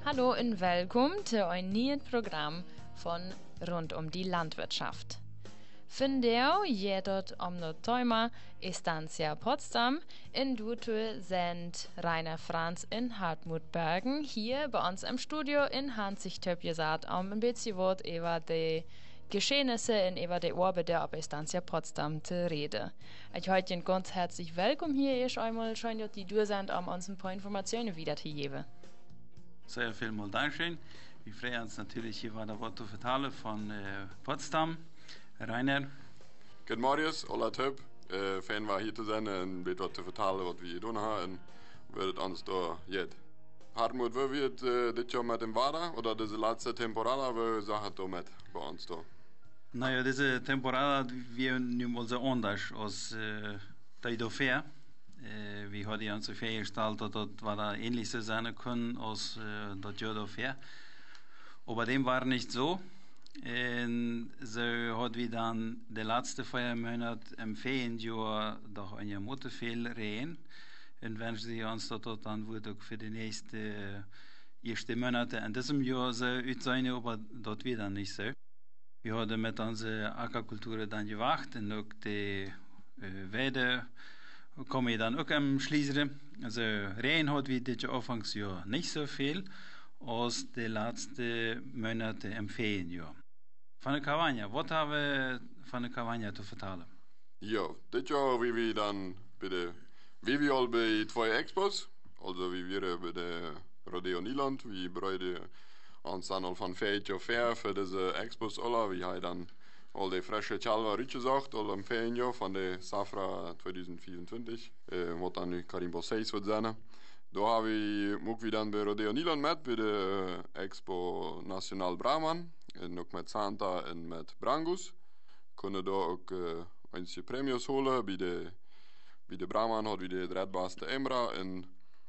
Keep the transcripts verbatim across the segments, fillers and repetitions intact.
Hallo und willkommen zu einem neuen Programm von Rund um die Landwirtschaft. Vandaag geht het om het Thema Estancia Potsdam. In Dutu sind Rainer Franz und Hartmut Bergen hier bei uns im Studio in Hand sich töp gesagt, um ein bisschen was über die Geschehnisse und über die Arbeiten auf Estancia Potsdam zu reden. Ich heute Ihnen ganz herzlich willkommen hier. Ich einmal schön, dass die du sind, um uns ein paar Informationen wieder zu geben. Sehr vielmals Dankeschön. Wir freuen uns natürlich, hier war Wort zu vertalen von äh, Potsdam. Rainer. Guten Morgen, alle Typ. Äh, Fan war hier zu sein und weet wat te vertalen wat we hier doen haben und wird uns da jetzt. Hartmut, wie wird äh, dit Jahr mit dem Wader oder diese letzte Temporada, wie sagt du mit bei uns da? Naja, diese Temporada, wir nehmen also anders als äh, die Dauphin. Äh, wir haben uns vorgestellt, dass das war ähnlich sein können als äh, das Jahr Dauphin. Aber dem war nicht so. Und so hat wir dann die letzten vier Monate im Ferienjahr doch eine Mutter viel reden. Und wenn sie uns das dann wird auch für die nächsten ersten Monate in diesem Jahr so aussehen, aber das wird dann nicht so. Wir haben mit unserer Aquakultur dann gewacht und auch die äh, Weide kommen dann auch am Schließen. Also Regen hat wir dieses Anfangsjahr nicht so viel als die letzten Monate im Ferienjahr. Van de Cavagna, was haben wir von der Cavagna zu vertellen? Ja, dit Jahr wie wir dann bei der, wie wir all bei zwei Expos, also wie wir bei der Rodeo Nieland, wie bereiden uns dann al van vijf jaar ver für diese Expos alle, wie hij dan al die frische Chalva uitgezocht, al im Ferienjahr von der Safra zwanzig vierundzwanzig, äh, wat dan nu Karimbo zes wird sein. Da habe ich ook wie dann bei Rodeo Nieland mit, bei der Expo Nacional Brahman, und auch mit Santa und mit Brangus. Kunnen da ook uh, eentje premios holen. Bij de, bij de Brahman had we de redbaarste Emra en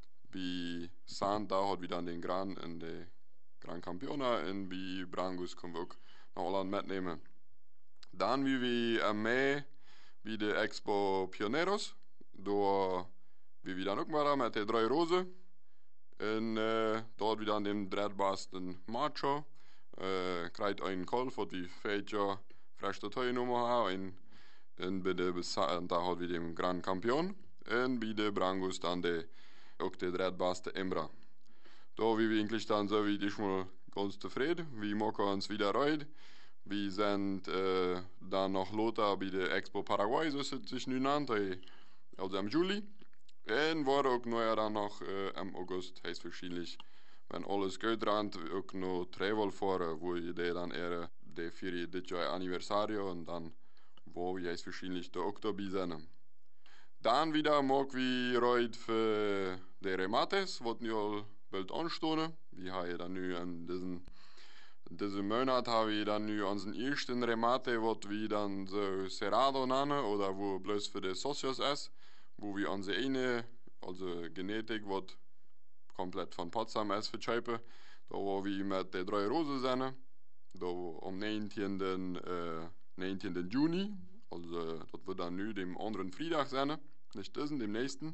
bij Santa had we dan den Gran en de Gran Campiona en bij Brangus kunnen we ook naar Holland metnemen. Dan wie we in mei bij de Expo Pioneros. Daar wie we dan ook maar met de drie rozen. En uh, daar had we dan den redbaarste Macho. Uh, krijgt een kolf wat we vijf jaar frisch de teilnummer haben. En bij de Santa hadden we den Grand Campion. En bij de Brangus dan de, ook de redbaarste Embra. Da wie wir eigentlich dann so wie ich mal ganz zufrieden. Wir machen uns wieder rein. Wir sind äh, dann noch Lothar bei der Expo Paraguay, so ist sich nun an, also im Juli. Und war auch neuer dann noch äh, im August, heißt wahrscheinlich, wenn alles gut rennt, auch noch Travel fahren, wo ich dann eher die vier dit Jahr Anniversario und dann, wo wir jetzt wahrscheinlich der Oktober sind. Dann wieder mag wir heute für die Remates, was nu bald anstehen. Wir haben dann nu in diesen, diesen Monat haben wir dann nu unseren ersten Remate, was wir dann so Cerrado nennen, oder wo bloß für die Socios ist, wo wir unsere eine, also Genetik, was komplett von Potsdam ist für Scheibe, da wo wir mit den drei Rosen sind, da am neunzehnten Äh, neunzehnten Juni, also das wird dann nu dem anderen Freitag sein, nicht diesen, dem nächsten.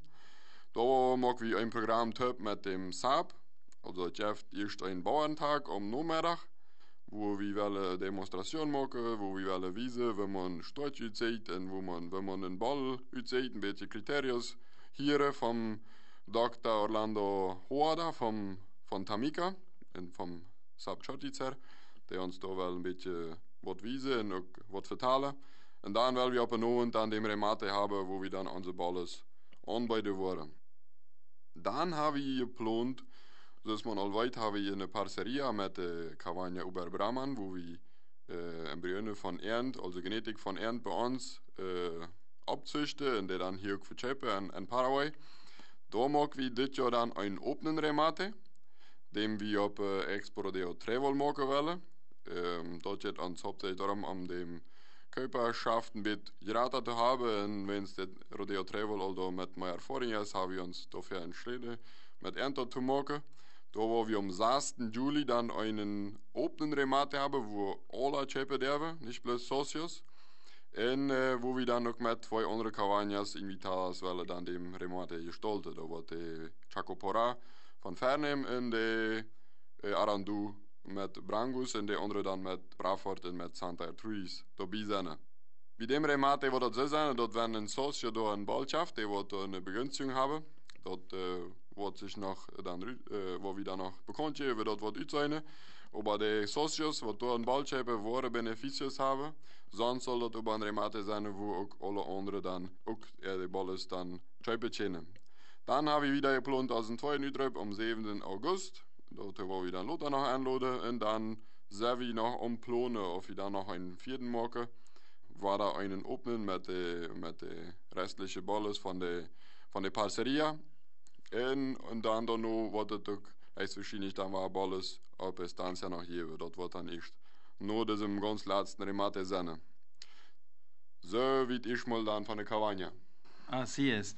Da mag wir ein Programm töp mit dem Saab, also ich habe erst einen Bauerntag am Nachmittag, wo wir eine Demonstration machen, wo wir eine Wiese, wenn man Storch aussieht und wo man, wenn man einen Ball aussieht, ein bisschen Kriterien hier vom Doktor Orlando Hoada vom, von Tamika und vom Saab Schottizer, der uns da wel ein bisschen was wiesen und auch was vertalen. Und dann werden wir auf einen Abend an dem Remate haben, wo wir dann unsere Balles anbieten wollen. Dann haben wir geplant, dass man allweit haben wir eine Parceria mit der Cavagna Uber Brahman, wo wir äh, Embryone von Ernt, also Genetik von Ernt bei uns äh, abzüchten und die dann hier auch verchecken in, in Paraguay. Da machen wir dieses Jahr dann einen offenen Remate, den wir auf äh, Expo Rodeo Travel machen wollen. Ähm, dort geht uns hauptsächlich darum, um dem Körperschaft ein bisschen geraten zu haben. Und wenn es das Rodeo Travel also mit mehr Erfahrung ist, haben wir uns dafür entschieden, mit Ernte zu machen. Da wo wir am sechsten Juli dann einen offenen Remate haben, wo alle Schäpe dürfen, nicht bloß Socios. Und äh, wo wir dann noch mit zwei anderen Cavagnas invitadas wollen, dann dem Remate gestalten. Da wird die Chacopora von Fernem und die äh, Arandu met Brangus en de andere dan met Brafort en met Santa Truis dabei zijn. Bij dem remate wordt het zo zijn dat wenn een socio door een bal schafft, die wordt een begünstigung hebben. Dat uh, wordt zich nog dan, uh, wo wir dann noch bekannt geben, dat wordt uitzijnen. Aber de socios, wat door een bal hebben, worden beneficios hebben. Sonst soll dat op een remate zijn, wo ook alle anderen dan ook ja, de balles dan schreiben können. Dann habe ich wieder geplant als ein zweiten Uitrup am siebten August. Dort wo wir dann Lothar noch anladen. Und dann sehr wir noch umplanen, ob wir dann noch einen vierten machen. War da einen Open mit den mit de restlichen Balles von der von der Parceria. Und, und dann dann noch, was das auch, ist wahrscheinlich dann war Balles, ob es dann ja noch geben. Das wird dann echt nur diesem ganz letzten Remate sein. So wie ich mal dann von der Cavagna. Así es.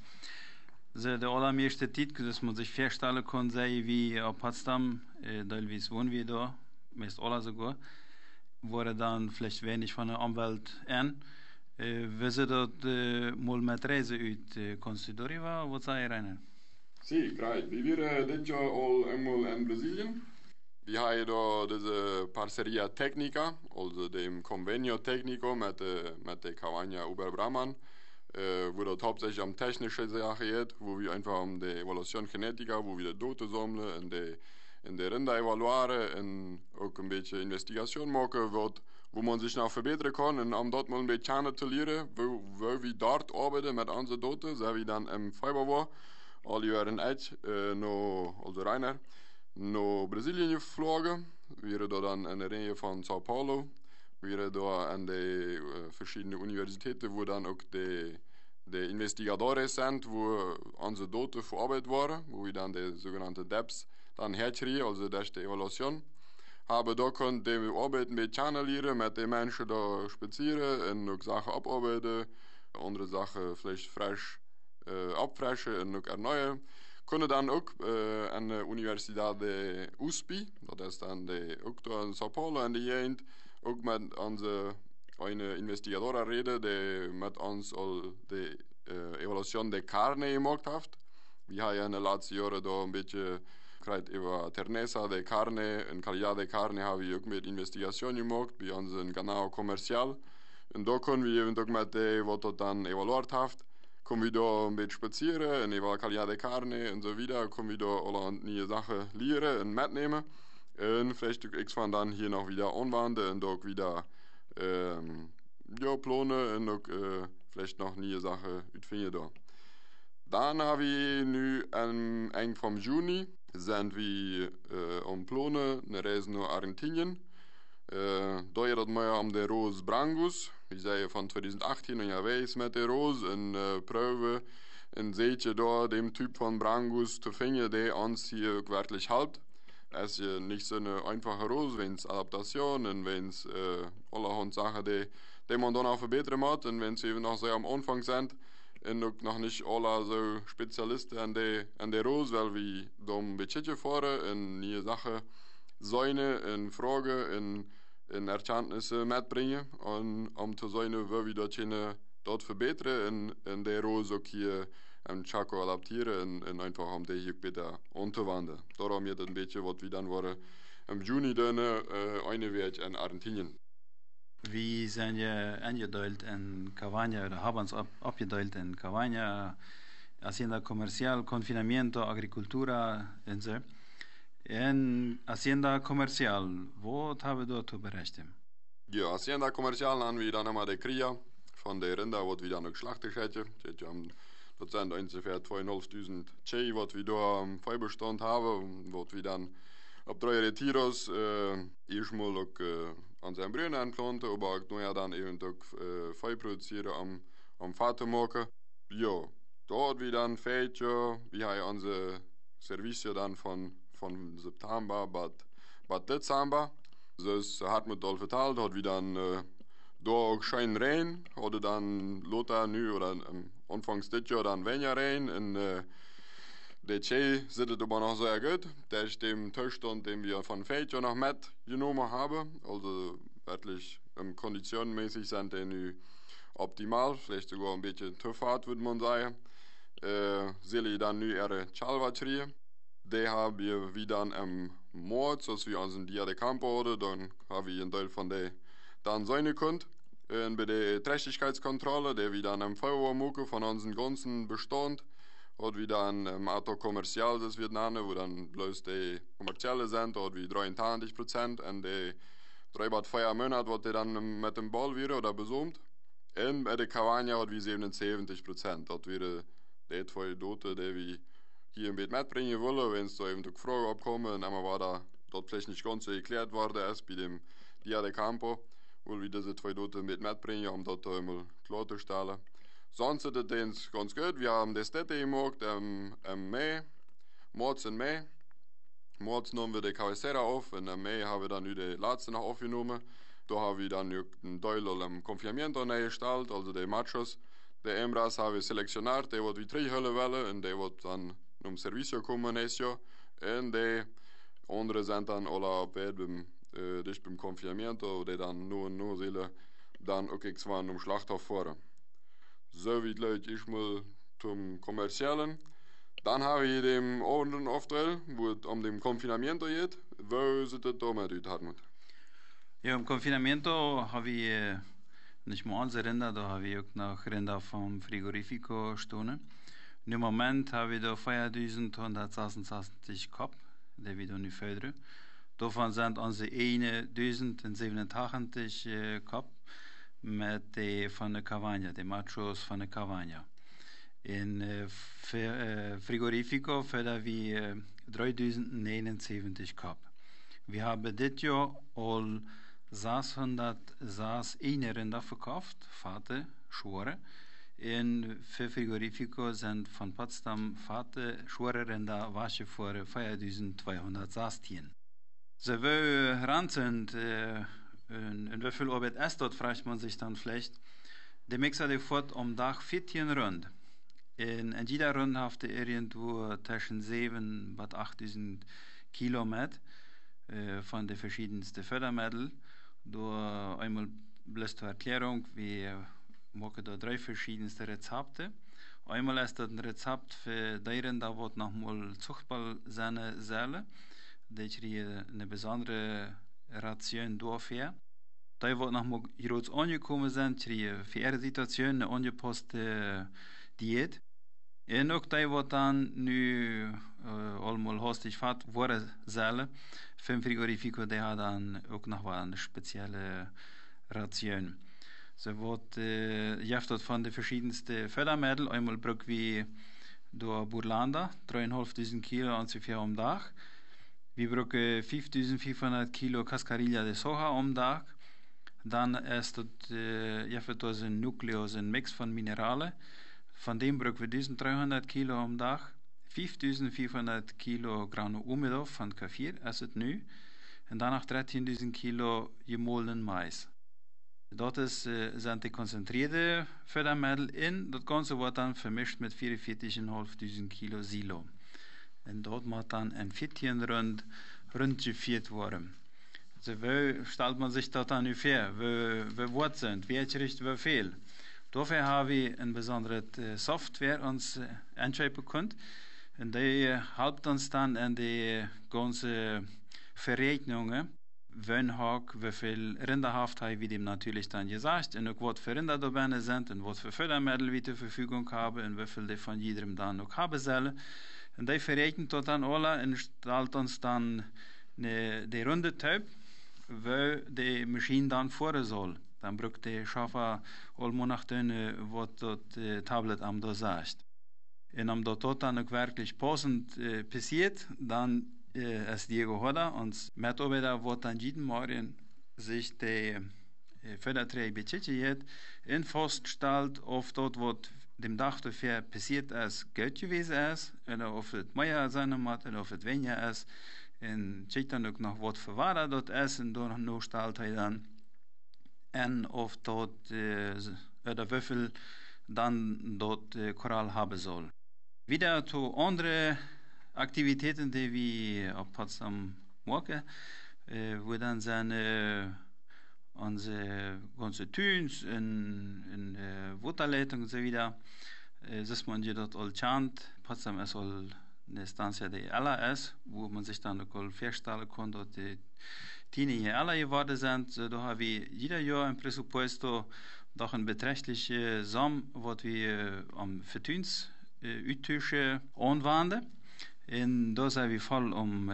So, de allermeeste tijd, dus man sich voorstellen kon, zei wie op Potsdam, äh, teilweise wohnen wir da, meest alle sogar, wurde dann vielleicht wenig von der Umwelt an. Äh, wie sie dort äh, mal mit Reise uit äh, consideri war, was sei Rainer? Sí, great. Wir waren dit jaar al eenmaal in Brasilien. Wir haben da diese Parceria Technica, also dem Convenio Tecnico mit der mit der Cavagna Oberbrahman. Äh, wo das hauptsächlich um technische Sachen geht, wo wir einfach um die Evaluation Genetica, wo wir die Daten sammeln, in die, in die Rinder evaluieren und auch ein bisschen Investigation machen wird, wo man sich noch verbessern kann und um dort mal ein bisschen analysieren, wo, wo wir dort arbeiten mit unseren Daten, so wie dann im Februar, alle Jahre echt, äh, noch, also Rainer, nach Brasilien geflogen. Wir sind da dann in der Nähe von Sao Paulo. Wir sind da an die äh, verschiedenen Universitäten, wo dann auch die, die Investigatores sind, wo unsere Daten verarbeitet waren, wo wir dann die sogenannten D E P S dann herkriegen, also das ist die Evaluation. Aber da können die Arbeit mit analysieren, mit den Menschen da spazieren und auch Sachen abarbeiten, andere Sachen vielleicht frisch äh, abfrischen und auch erneuern. Können dann auch äh, an der Universität de U S P I, das ist dann die, auch da in Sao Paulo in der Gegend, auch mit unseren eine Investigator reden, die mit uns all die äh, Evaluation der Carne gemacht hat. Wir haben ja in den letzten Jahren da ein bisschen gehört über Ternesa de Carne und Calidad de Carne haben wir auch mit Investigation gemacht, bei unserem Kanal kommerziell. Und da können wir eben auch mit dem, was das dann evaluiert hat, können wir da ein bisschen spazieren und über Calidad de Carne und so weiter, können wir da alle neue Sachen lernen und mitnehmen. Und vielleicht irgendwann dann hier noch wieder anwenden und auch wieder ähm, ja, planen und auch äh, vielleicht noch neue Sachen utvinden da. Dann haben wir nu am Ende vom Juni sind wir äh, am Planen eine Reise nach Argentinien. Äh, da geht es mehr um den Rose Brangus. Ich sehe von zwanzig achtzehn unterwegs mit der Rose und äh, Probe und seht ihr da den Typ von Brangus zu finden, der uns hier wirklich hält. Es ist ja nicht so eine einfache Rose, wenn es Adaptation und wenn es äh, allerhand Sachen, die, die man dann auch verbessern muss und wenn sie eben noch sehr am Anfang sind und noch nicht alle so Spezialisten an der an der Rose, weil wir da ein bisschen fahren und neue Sachen sehen und Fragen und, und Erkenntnisse mitbringen und um zu sehen, wie wir das dort verbessern und, und der Rose auch hier en Chaco adapteren en, en einfach om die ook beter aan te wenden. Daarom is het een beetje wat we dan worden im Juni dan uh, eine week in Argentinien. Wie zijn je aangedeeld in Cavagna, oder haben uns abgedeeld in Cavagna, Hacienda Comercial, Confinamiento, Agricultura en zo. En Hacienda Comercial, wat hebben we daar te berichten? Ja, Hacienda Comercial haben wir dann immer die Kria von der Rinder, was wir dann auch schlachtig hätten. Das sind ungefähr zweitausendfünfhundert Tschei, was wir da am Feuerbestand haben, was wir dann auf drei Retiros äh, erstmal auch äh, an seinen Brünnen anplanten, aber auch noch dann eben auch äh, Feuer produzieren am, am Vatermarken. Ja, dort wir dann fehlt ja, wir haben unsere Service dann von, von September bis Dezember. Das hat man da verteilt, hat wir dann äh, da auch schön rein, oder dann Lothar nu oder ähm, Anfangs dit Jahr dann weniger rein und äh, der Tschei sitzt aber noch sehr gut. Der ist dem Zustand, den wir von Feldjahr noch mitgenommen haben, also wirklich ähm, konditionenmäßig sind die nu optimal, vielleicht sogar ein bisschen zu fad, würde man sagen. Äh, Sili dann nu ihre Chalvatrie. Die haben wir wieder im Mords, als wir unseren Dia de Campo hadden, dann habe ich einen Teil von der dann sein können. Und bei der Trächtigkeitskontrolle, der wir dann am Feuerwehr machen von unserem ganzen Bestand, hat wir dann im Auto kommerziell, das wird nennen, wo dann bloß die kommerzielle sind, hat wir dreiundneunzig Prozent und die drei bis vier Monate, was die dann mit dem Ball wieder oder besumt. Und bei der Cavagna hat wir siebenundsiebzig Prozent. Das wäre die zwei Dote, die wir hier im Bett mitbringen wollen, wenn es da eben die Frage abkommen, und einmal war da, dort vielleicht nicht ganz so erklärt worden ist bei dem Dia de Campo, weil wir diese zwei Dote mit mitbringen, um das da einmal klarzustellen. Sonst ist es ganz gut. Wir haben das Städte gemacht im, im Mai, März und Mai. März nehmen wir die Cabecera auf und im Mai haben wir dann die letzte noch aufgenommen. Da haben wir dann einen Teil am Confinamiento gestellt, also die Machos. Die Hembras haben wir selektioniert, die wird wir zurückholen wollen und die wird dann zum Servicio kommen nächstes Jahr. Und die anderen sind dann alle beim, äh, dicht beim Confinamiento, die dann nur und nur sollen dann auch irgendwann um Schlachthof fahren. So wie Leute ich mal zum Kommerziellen. Dann habe ich den anderen Auftrag, wo es um den Confinamiento geht. Wo sieht das da mit aus, Hartmut? Ja, im Confinamiento habe ich äh, nicht nur unsere Rinder, da habe ich auch noch Rinder vom Frigorifico stehen. Im Moment habe ich da viertausendhundertsechsundsechzig Kopf, die wir da nicht fördern. Davon sind unsere tausendsiebenundachtzig äh, Kopf mit den von der Cavagna, den Machos von der Cavagna. In äh, äh, Frigorifico fördern wir äh, dreitausendneunundsiebzig Kopf. Wir haben dieses Jahr all sechshundertsechs Rinder verkauft, Vater, Schwere. In für Frigorifico sind von Potsdam Vater, Schwere Rinder, Wasche vor viertausendzweihundertsechzehn. So, wir ran sind, äh, in, in wie viel Arbeit ist dort, fragt man sich dann vielleicht. Der Mixer, der fährt am Tag vierzehn Runden. In, in jeder Runde hat er irgendwo zwischen sieben bis achttausend Kilometer äh, von den verschiedensten Fördermitteln. Da einmal bloß zur Erklärung, wir machen da drei verschiedenste Rezepte. Einmal ist das ein Rezept für die Rinder, die nochmal Zuchtball seine Säle. Das ist eine besondere Ration dafür. Da wir nochmal hier angekommen sind, für ihre Situation eine angepasste Diät. Und auch die, die dann nu äh, allmal hastig fährt, waren Säle. Für den Frigorifico, die hat dann auch noch eine spezielle Ration. So wird äh, jeftet von den verschiedensten Fördermitteln. Einmal brauchen wir da Burlanda, dreitausendfünfhundert Kilo ungefähr am Tag. Wir brauchen fünftausendfünfhundert Kilo Cascarilla de Soja am Tag. Dann ist das äh, ein Nukleus, ein Mix von Mineralen. Von dem brauchen wir eintausenddreihundert Kilo am Tag. fünftausendfünfhundert Kilo Grano Umido von Kaffir, ist es nu. Und danach dreizehntausend Kilo gemahlenen Mais. Dort ist, äh, sind die konzentrierte Fördermittel in. Das Ganze wird dann vermischt mit vierundvierzigtausendfünfhundert Kilo Silo. Und dort muss dann ein vierzehn Rund rund geführt werden. Also, wie stellt man sich das dann ungefähr? Wie, wie weit sind? Welche Richtung, wie viel? Dafür haben wir eine besondere Software uns äh, entscheiden können. Und die äh, hilft uns dann in die ganze Verrechnungen. Wann hat, wie viel Rinderhaft haben, wie dem natürlich dann gesagt, und auch was für Rinder dabei sind, und was für Fördermittel wir zur Verfügung haben, und wie viel die von jedem dann noch haben sollen. Und die verrechnet das dann alle und stellt uns dann eine, die runde Typ, wo die Maschine dann fahren soll. Dann braucht der Schaffer all Monate, was das äh, Tablet am da sagt. Und om das dann auch wirklich passend äh, passiert, dann äh, ist Diego Hoda, uns Mitarbeiter, wird dann jeden Morgen sich die äh, Förderträger betätigt und feststellt, ob das, was dem Tag dafür passiert ist, gut gewesen ist, oder ob es mehr sein muss, oder ob es weniger ist. Und checkt dann auch noch, was für Ware dort ist, und dann stellt er dann en of dort äh, oder wie viel dann dort äh, Korall haben soll. Wieder zu anderen Aktivitäten, die wir auf Potsdam machen, äh, wo dann seine unsere ganze Tunes in, in äh, Wasserleitung und so wieder, äh, dass man dort all chant. Potsdam ist all eine Stanza die Ella ist, wo man sich dann auch feststellen kann, dass die Tini Ella geworden sind. Da haben wir jeder Jahr ein Pressuposto doch ein beträchtliche Summe, was wir am Vertuns Uttüsche anwenden. Und da sind wir voll um,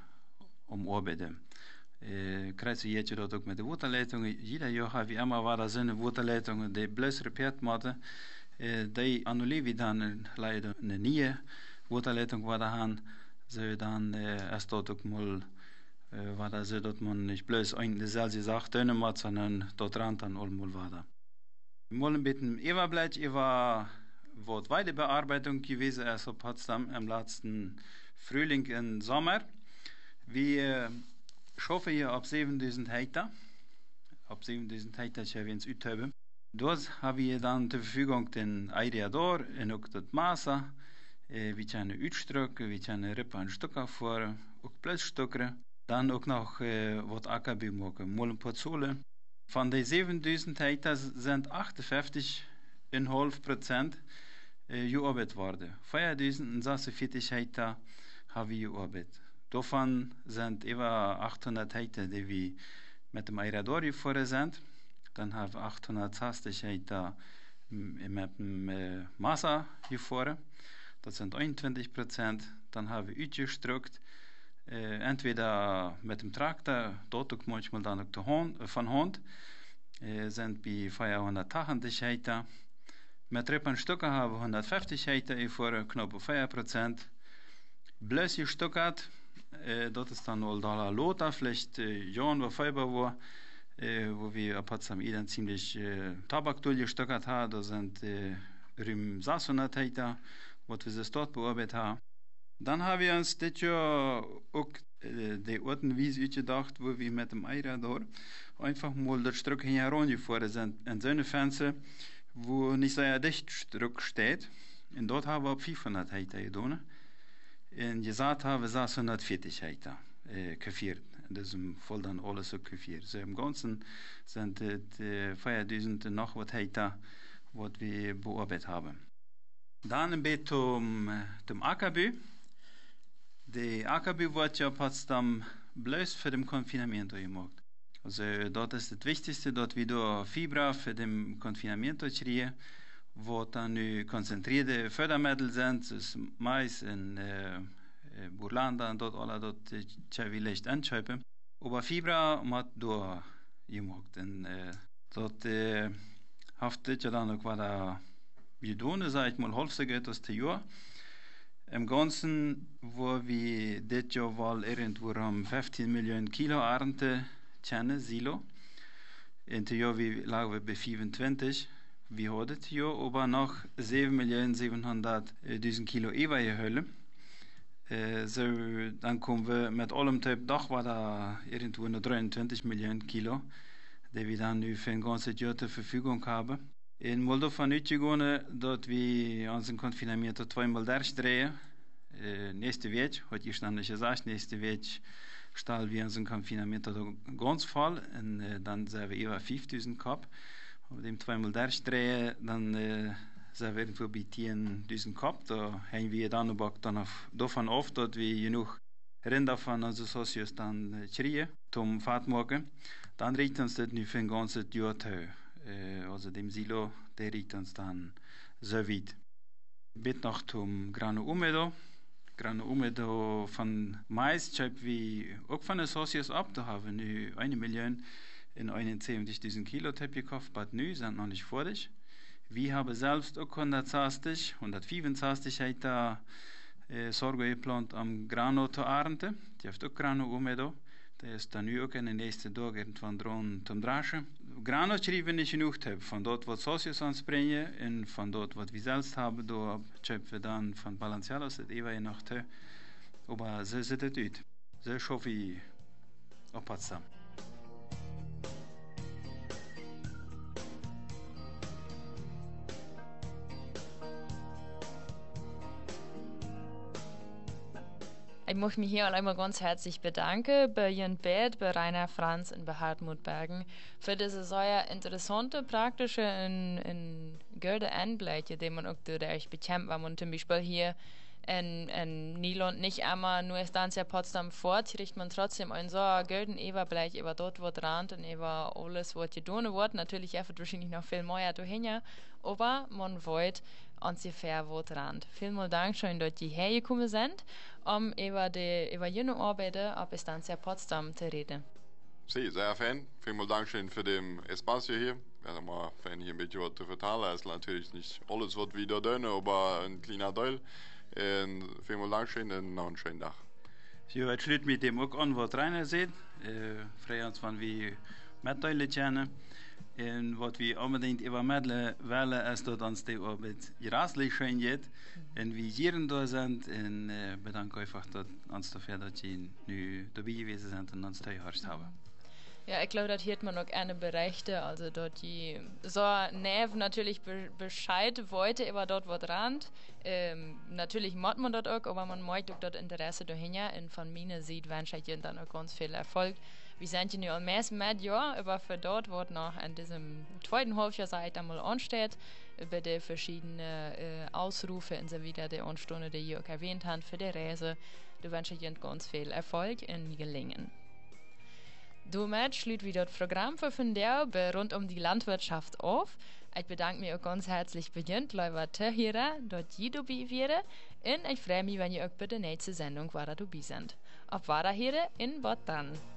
um Arbeiten. Uh, krijgt je dat ook met de waterleidingen. Ieder jaar hebben we immer waar zijn waterleidingen die bloos repaired moeten. Uh, die annuleren we dan leider een nieuwe waterleiding waar gaan. Zo dan uh, is dat ook mal uh, waar ze dat man niet bloos een dezelfde zaak doen moet, sondern dat rand dan allemaal waar. Mal een beetje even blijft even wat Weidebearbeitung gewesen ist op Potsdam im letzten Frühling und Sommer. Wir uh, schaffen hier auf zevenduizend Hektar. Auf zevenduizend Hektar hebben we ons uithouden. Dort hebben we dan zur Verfügung den Aereador en ook dat Massa. Eh, we kunnen uitstrukken, we kunnen rippen en stukken voeren, ook plusstukken. Dan ook nog eh, wat akkerbouw maken, molenpotzolen. Van de zevenduizend Hektar zijn achtenvijftig Komma vijf procent eh, gearbeitet worden. vierduizendzesenveertig Hektar hebben we gearbeitet. Davon sind über achthundert Hektar, die wir mit dem Aerador gefahren sind. Dann haben wir achthundertzwanzig Hektar mit dem äh, Massa gefahren. Das sind einundzwanzig Prozent. Dann haben wir ausgestruckt, äh, entweder mit dem Traktor, dort auch manchmal dann auch Hand, äh, von Hand, äh, sind wir vierhundertachtzig Hektar. Mit Rippenstücken haben wir hundertfünfzig Hektar gefahren, knapp vier Prozent. Bloß gestuckert. Uh, dat is dan al daar Lothar, vielleicht uh, Jan, waar Fiber war, uh, wo wir ab Potsdam dann ziemlich uh, Tabak durchgestockert haben. Da sind uh, rund sechshundert Hektar, was wir dort bearbeitet haben. Dann haben wir uns das Jahr auch uh, die Orten wie ausgedacht, wo wir mit dem Aerador einfach mal das Stück herangefahren sind. In so eine Fenster, wo nicht so ein Dichtstück steht. Und dort haben wir fünfhundert Hektar getan. En gesagt haben wir sechshundertvierzig Hektar äh, geviert. Das ist voll dann alles so geviert. So im Ganzen sind es äh, viertausend noch was Hektar, was wir bearbeitet haben. Dann ein bisschen zum, zum Ackerbau. Der Ackerbau wird ja Potsdam bloß für den Konfinament gemacht. Also dort ist das Wichtigste, dass wir da Fibra für den Konfinament kriegen. Wo dann nu konzentrierte Fördermittel sind, das Mais in äh, Burlanda und dort alle dort können wir leicht anschauen. Aber Fibra hat da gemacht. Und äh, dort äh, hat das ja dann auch was getan, sag ich mal, halb geht das Jahr. Im Ganzen, wo wir das Jahr wohl irgendwo haben fünfzehn Millionen Kilo Ernte kennen, Silo. In dem Jahr lagen wir bei fünfundzwanzig. Wir hatten ja aber noch sieben Millionen siebenhunderttausend Kilo Ewa-Höhle. Äh, so, dann kommen wir mit allem Typ doch war da irgendwo nur dreiundzwanzig Millionen Kilo, die wir dann für ein ganzes Jahr zur Verfügung haben. In Moldova nicht gegangen, dort wir unseren Konfinament zweimal durchdrehen. Äh, nächste Weg, heute ist dann nicht gesagt, nächste Weg stellen wir unseren Konfinament ganz voll und äh, dann sind wir über fünftausend gehabt. Auf dem zweimal durchdrehen, dann äh, sind wir irgendwo bei zehntausend gehabt. Da haben wir dann aber dann auf, davon auf, dass wir genug Rinder von unseren Socios dann äh, kriegen, zum Fahrt machen. Dann reicht uns das nicht für ein ganzes Jahr zu. Äh, also dem Silo, der reicht uns dann so weit. Bitte noch zum Grano Umedo. Grano Umedo von Mais schreiben wir auch von den Socios ab. Da haben wir nu eine Million in einundsiebzigtausend Kilo gekauft, aber nu sind noch nicht fertig. Wir haben selbst auch hundertzwanzig, hundertfünfundzwanzig Hektar äh, Sorgo geplant am Grano zu ernten. Die hat auch Grano Umedo. Der ist dann auch in den nächsten Tagen irgendwann dran zum Draschen. Grano schreiben nicht genug habe, von dort, was Socios uns bringen, und von dort, was wir selbst haben, da schreiben wir dann von Balencialos, das Ewa noch zu. Aber so sieht es aus. So schaffe ich auf Potsdam. Ich möchte mich hier einmal ganz herzlich bedanken bei Jan Beth, bei Rainer Franz und bei Hartmut Bergen für diese sehr interessante, praktische und, und gute Einblicke, die man auch durch bekämpft, wenn man zum Beispiel hier in, in Niederland nicht einmal nur Estancia Potsdam fort, kriegt man trotzdem ein so golden Eber gleich über dort wird Rand und über alles, was getan wird. Natürlich einfach wahrscheinlich noch viel mehr dahin, aber man wollte ungefähr wird Rand. Vielen Dank schön, dass die hergekommen sind, um über die über jene Arbeiten auf Estancia Potsdam zu reden. Sie, sehr fan. Vielen Dank schön für den Espacio hier. Ja, mal fan hier ein bisschen was zu vertalen. Es ist natürlich nicht alles, was wieder dünne, aber ein kleiner Teil. Und vielen Dank schön und noch einen schönen Tag. So, het sluit met dem ook aan wat Rainer zegt. Uh, Vrij ons van wie meddelen kennen. En wat we unbedingt über meddelen willen, is dat ons die arbeid raselijk schön geht. En wie hier da sind. En uh, bedanke einfach dat ons dafür, dat je nu dabei gewesen sind und uns teilhörst haben. Ja, ich glaube, das hört man auch eine Berichte, also dort die so Nev natürlich be Bescheid wollte über dort was Rand. Ähm, natürlich macht man dort auch, aber man möchte auch dort Interesse dahin. Und von mir sieht wahrscheinlich dann auch ganz viel Erfolg. Wir sind ja nur am meisten mit Jahr, aber für dort wird noch in diesem zweiten Halbjahr seit einmal ansteht, über die verschiedenen äh, Ausrufe und so weiter, die Anstunde, die ich auch erwähnt habe, für die Reise. Da wünsche ich ganz viel Erfolg und Gelingen. Damit schließt wieder das Programm für von der rund um die Landwirtschaft auf. Ich bedanke mich auch ganz herzlich bei Ihnen, Leute, hier, dort ihr dabei wäre. Und ich freue mich, wenn ihr auch bei der nächsten Sendung wieder dabei seid. Auf Wiederhören in Bad dann.